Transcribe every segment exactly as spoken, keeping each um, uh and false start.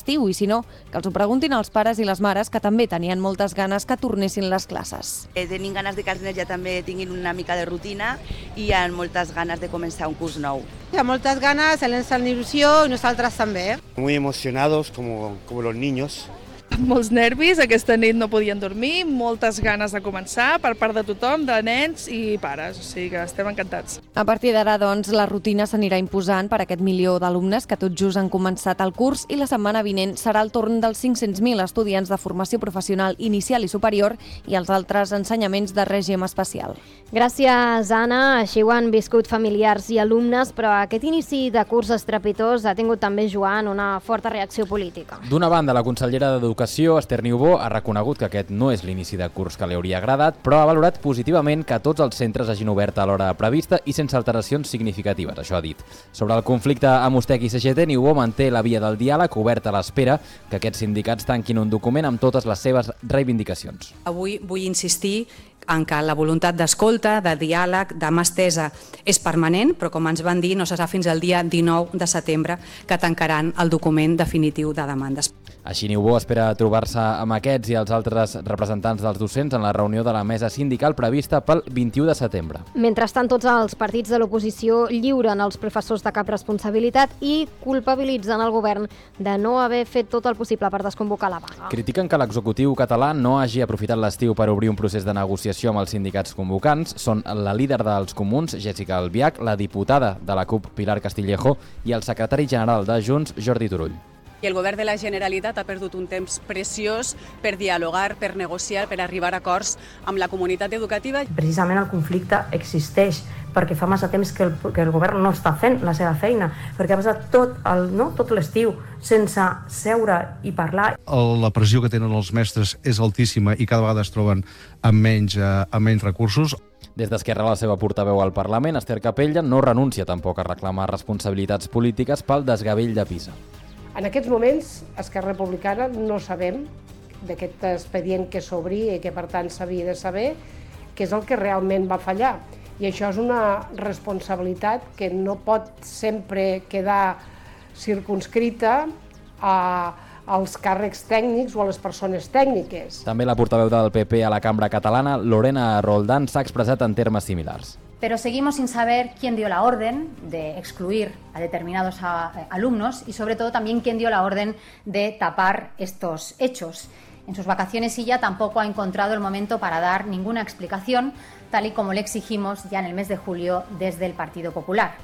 l'estiu, i si no, que els ho preguntin als pares i les mares, que també tenien moltes ganes que tornessin les classes. Eh, tenim ganes de que els nens ja també tinguin una mica de rutina i hi ha moltes ganes de començar un curs nou. Hi ha moltes ganes, els nens tenen il·lusió i nosaltres també. Muy emocionados, como, como los niños. Molts nervis, aquesta nit no podien dormir, moltes ganes de començar per part de tothom, de nens i pares, o sigui que estem encantats. A partir d'ara, doncs, la rutina s'anirà imposant per aquest milió d'alumnes que tot just han començat el curs, i la setmana vinent serà el torn dels cinc-cents mil estudiants de formació professional inicial i superior i els altres ensenyaments de règim especial. Gràcies, Anna. Així ho han viscut familiars i alumnes, però aquest inici de curs estrepitós ha tingut també, Joan, una forta reacció política. D'una banda, la consellera d'Educació, Esther Niubó, ha reconegut que aquest no és l'inici de curs que li hauria agradat, però ha valorat positivament que tots els centres hagin obert a l'hora prevista i sense alteracions significatives, això ha dit. Sobre el conflicte amb Ustec i C G T, Niubó manté la via del diàleg oberta a l'espera que aquests sindicats tanquin un document amb totes les seves reivindicacions. Avui vull insistir en que la voluntat d'escolta, de diàleg, de mà estesa és permanent, però com ens van dir no serà fins al dia dinou de setembre que tancaran el document definitiu de demandes. Així, Niubó espera trobar-se amb aquests i els altres representants dels docents en la reunió de la mesa sindical prevista pel vint-i-u de setembre. Mentrestant, tots els partits de l'oposició lliuren els professors de cap responsabilitat i culpabilitzen el govern de no haver fet tot el possible per desconvocar la vaga. Critiquen que l'executiu català no hagi aprofitat l'estiu per obrir un procés de negociació amb els sindicats convocants. Són la líder dels Comuns, Jessica Albiach, la diputada de la CUP, Pilar Castillejo, i el secretari general de Junts, Jordi Turull. I el govern de la Generalitat ha perdut un temps preciós per dialogar, per negociar, per arribar a acords amb la comunitat educativa. Precisament el conflicte existeix perquè fa massa temps que el, que el govern no està fent la seva feina, perquè ha passat tot el, no, tot l'estiu sense seure i parlar. La pressió que tenen els mestres és altíssima i cada vegada es troben amb menys, amb menys recursos. Des d'Esquerra, la seva portaveu al Parlament, Esther Capella, no renuncia tampoc a reclamar responsabilitats polítiques pel desgavell de Pisa. En aquests moments, Esquerra Republicana no sabem d'aquest expedient que s'obri i que per tant s'havia de saber què és el que realment va fallar. I això és una responsabilitat que no pot sempre quedar circunscrita a, als càrrecs tècnics o a les persones tècniques. També la portaveu del P P a la Cambra Catalana, Lorena Roldán, s'ha expressat en termes similars. Pero seguimos sin saber quién dio la orden de excluir a determinados a, alumnos y sobre todo también quién dio la orden de tapar estos hechos. En sus vacaciones ella tampoco ha encontrado el momento para dar ninguna explicación, tal y como le exigimos ya en el mes de julio desde el Partido Popular.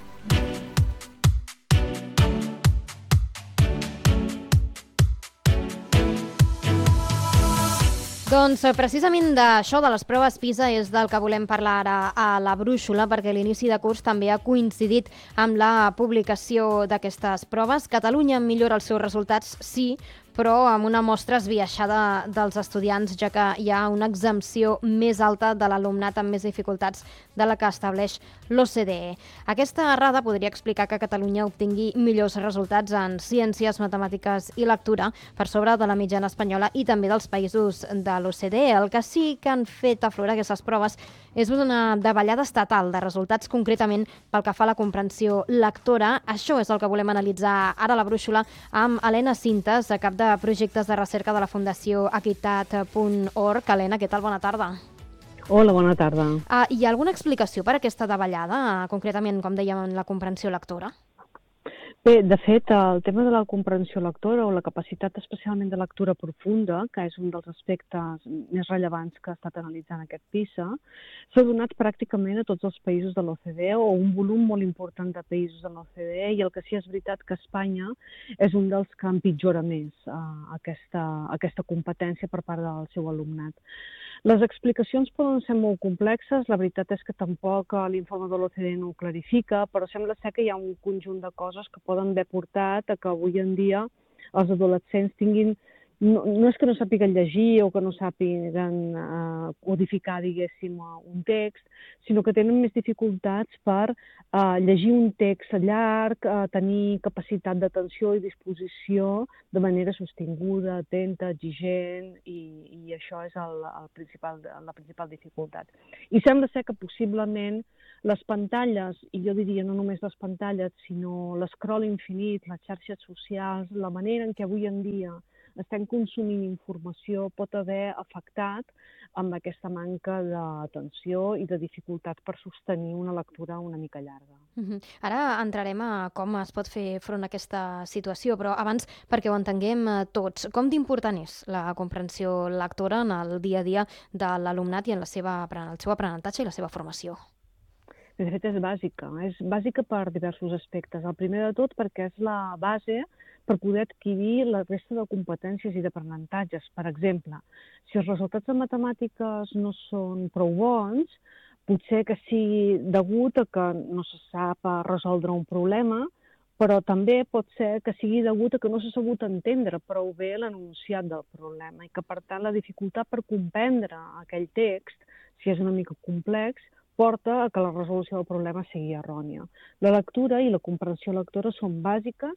Doncs precisament d'això, de les proves PISA, és del que volem parlar ara a la Brúixola, perquè l'inici de curs també ha coincidit amb la publicació d'aquestes proves. Catalunya millora els seus resultats, sí, però amb una mostra esbiaixada dels estudiants, ja que hi ha una exempció més alta de l'alumnat amb més dificultats de la que estableix l'O C D E. Aquesta errada podria explicar que Catalunya obtingui millors resultats en ciències, matemàtiques i lectura per sobre de la mitjana espanyola i també dels països de l'O C D E. El que sí que han fet aflorar aquestes proves és una davallada estatal de resultats, concretament pel que fa a la comprensió lectora. Això és el que volem analitzar ara a la Brúixola amb Helena Cintas, cap de projectes de recerca de la Fundació Equitat punt org. Helena, què tal? Bona tarda. Hola, bona tarda. Uh, hi ha alguna explicació per a aquesta davallada, uh, concretament, com dèiem, en la comprensió lectora? Bé, de fet, el tema de la comprensió lectora o la capacitat especialment de lectura profunda, que és un dels aspectes més rellevants que ha estat analitzant aquest PISA, s'ha donat pràcticament a tots els països de l'O C D E o un volum molt important de països de l'O C D E, i el que sí és veritat que Espanya és un dels que empitjora més uh, aquesta, aquesta competència per part del seu alumnat. Les explicacions poden ser molt complexes, la veritat és que tampoc l'informe de l'O C D E no ho clarifica, però sembla ser que hi ha un conjunt de coses que poden haver portat a que avui en dia els adolescents tinguin no, no és que no sàpiguen llegir o que no sàpiguen eh, codificar, diguéssim, un text, sinó que tenen més dificultats per eh, llegir un text llarg, eh, tenir capacitat d'atenció i disposició de manera sostinguda, atenta, exigent, i, i això és el, el principal, la principal dificultat. I sembla ser que possiblement les pantalles, i jo diria no només les pantalles, sinó l'escroll infinit, les xarxes socials, la manera en què avui en dia estem consumint informació pot haver afectat amb aquesta manca d'atenció i de dificultat per sostenir una lectura una mica llarga. Uh-huh. Ara entrarem a com es pot fer front a aquesta situació, però abans, perquè ho entenguem tots, com d'important és la comprensió lectora en el dia a dia de l'alumnat i en la seva, el seu aprenentatge i la seva formació? De fet, és bàsica. És bàsica per diversos aspectes. El primer de tot perquè és la base per poder adquirir la resta de competències i d'aprenentatges. Per exemple, si els resultats de matemàtiques no són prou bons, potser que sigui degut a que no se sap resoldre un problema, però també pot ser que sigui degut a que no s'ha sabut entendre prou bé l'enunciat del problema i que, per tant, la dificultat per comprendre aquell text, si és una mica complex, porta a que la resolució del problema sigui errònia. La lectura i la comprensió lectora són bàsiques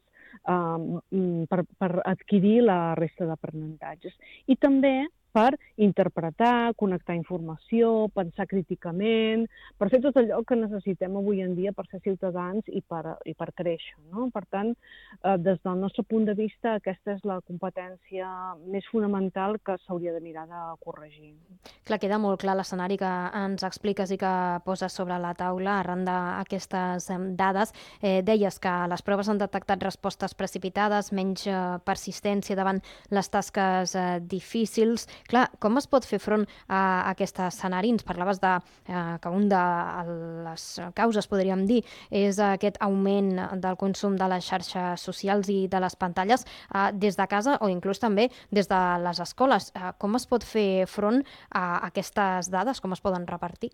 eh, per, per adquirir la resta d'aprenentatges. I també per interpretar, connectar informació, pensar críticament, per fer tot allò que necessitem avui en dia per ser ciutadans i per, i per créixer, no? Per tant, eh, des del nostre punt de vista, aquesta és la competència més fonamental que s'hauria de mirar de corregir. Clar, queda molt clar l'escenari que ens expliques i que poses sobre la taula arran d'aquestes dades. Eh, deies que les proves han detectat respostes precipitades, menys eh, persistència davant les tasques eh, difícils. Clar, com es pot fer front a aquest escenari? Ens parlaves de, eh, que un de les causes, podríem dir, és aquest augment del consum de les xarxes socials i de les pantalles eh, des de casa o inclús també des de les escoles. Eh, com es pot fer front a aquestes dades? Com es poden repartir?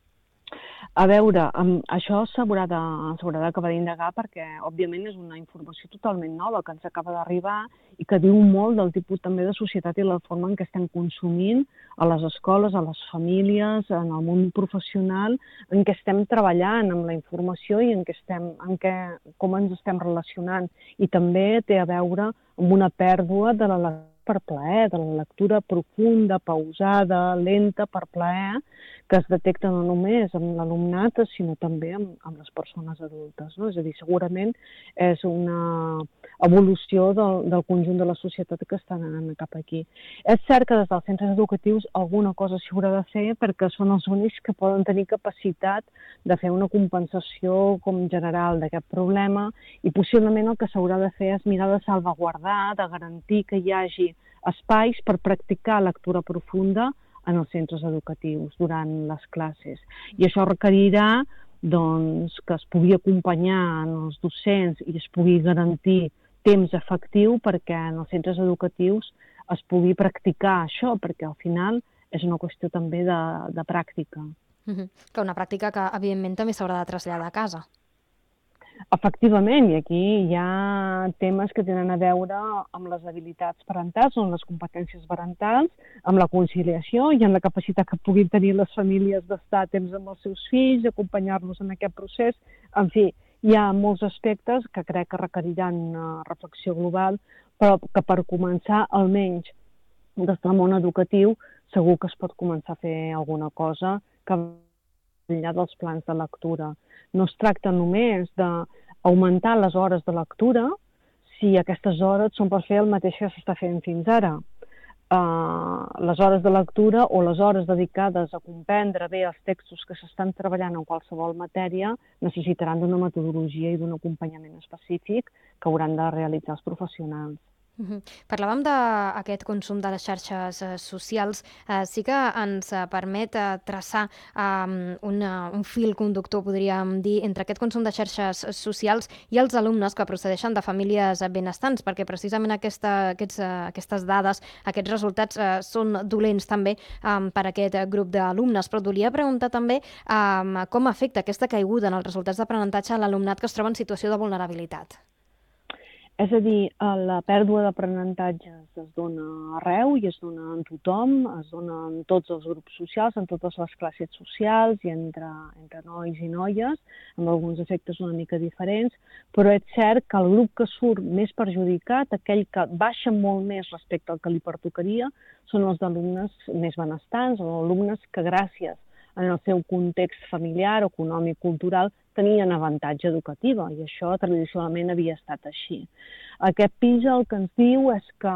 A veure, això s'haurà d'acabar d'indagar perquè, òbviament, és una informació totalment nova que ens acaba d'arribar i que diu molt del tipus també de societat i la forma en què estem consumint a les escoles, a les famílies, en el món professional, en què estem treballant amb la informació i en què estem, en què, com ens estem relacionant. I també té a veure amb una pèrdua de la lectura per plaer, de la lectura profunda, pausada, lenta, per plaer, que es detecta no només amb l'alumnat, sinó també amb, amb les persones adultes, no? És a dir, segurament és una evolució del, del conjunt de la societat que està anant cap aquí. És cert que des dels centres educatius alguna cosa s'hi haurà de fer perquè són els únics que poden tenir capacitat de fer una compensació com general d'aquest problema i possiblement el que s'haurà de fer és mirar de salvaguardar, de garantir que hi hagi espais per practicar lectura profunda en els centres educatius durant les classes. I això requerirà doncs, que es pugui acompanyar en els docents i es pugui garantir temps efectiu perquè en els centres educatius es pugui practicar això, perquè al final és una qüestió també de, de pràctica. Mm-hmm. Que una pràctica que, evidentment, també s'haurà de traslladar a casa. Efectivament, i aquí hi ha temes que tenen a veure amb les habilitats parentals, amb les competències parentals, amb la conciliació i amb la capacitat que puguin tenir les famílies d'estar a temps amb els seus fills, acompanyar-los en aquest procés. En fi, hi ha molts aspectes que crec que requeriran una reflexió global, però que per començar, almenys des del món educatiu, segur que es pot començar a fer alguna cosa que enllà dels plans de lectura. No es tracta només d'augmentar les hores de lectura si aquestes hores són per fer el mateix que s'està fent fins ara. Uh, les hores de lectura o les hores dedicades a comprendre bé els textos que s'estan treballant en qualsevol matèria necessitaran d'una metodologia i d'un acompanyament específic que hauran de realitzar els professionals. Uh-huh. Parlàvem d'aquest consum de les xarxes eh, socials. Eh, sí que ens eh, permet eh, traçar eh, una, un fil conductor, podríem dir, entre aquest consum de xarxes socials i els alumnes que procedeixen de famílies benestants, perquè precisament aquesta, aquests, eh, aquestes dades, aquests resultats eh, són dolents també eh, per a aquest grup d'alumnes. Però et volia preguntar també eh, com afecta aquesta caiguda en els resultats d'aprenentatge a l'alumnat que es troba en situació de vulnerabilitat. És a dir, la pèrdua d'aprenentatges es dona arreu i es dona en tothom, es dona en tots els grups socials, en totes les classes socials i entre, entre nois i noies, amb alguns efectes una mica diferents, però és cert que el grup que surt més perjudicat, aquell que baixa molt més respecte al que li pertocaria, són els d'alumnes més benestants o alumnes que gràcies en el seu context familiar, econòmic, cultural, tenien avantatge educatiu i això tradicionalment havia estat així. Aquest PISA el que ens diu és que